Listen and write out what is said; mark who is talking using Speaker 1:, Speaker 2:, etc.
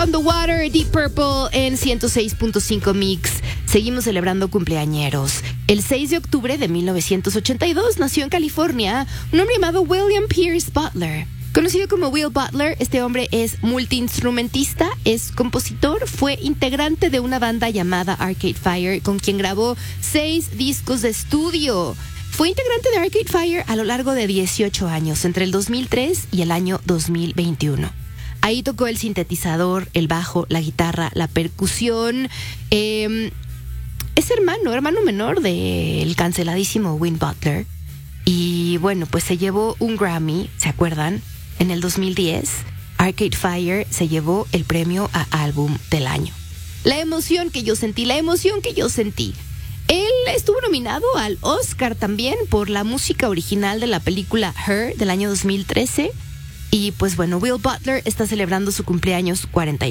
Speaker 1: on the Water, Deep Purple en 106.5 Mix. Seguimos celebrando cumpleañeros. El 6 de octubre de 1982 nació en California un hombre llamado William Pierce Butler. Conocido como Will Butler, este hombre es multiinstrumentista, es compositor, fue integrante de una banda llamada Arcade Fire, con quien grabó 6 discos de estudio. Fue integrante de Arcade Fire a lo largo de 18 años, entre el 2003 y el año 2021. Ahí tocó el sintetizador, el bajo, la guitarra, la percusión. Es hermano menor del canceladísimo Win Butler. Y bueno, pues se llevó un Grammy, ¿se acuerdan? En el 2010, Arcade Fire se llevó el premio a Álbum del Año. La emoción que yo sentí. Él estuvo nominado al Oscar también por la música original de la película Her del año 2013. Y pues bueno, Will Butler está celebrando su cumpleaños